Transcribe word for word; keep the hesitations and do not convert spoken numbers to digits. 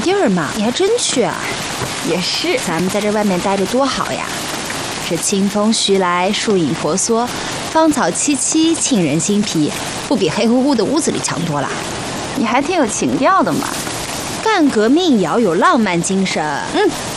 地儿嘛，你还真去啊？ 也是， 咱们在这外面待着多好呀！这清风徐来，树影婆娑，芳草萋萋，沁人心脾，不比黑乎乎的屋子里强多了。 你还挺有情调的嘛。 干革命也要有浪漫精神。 嗯。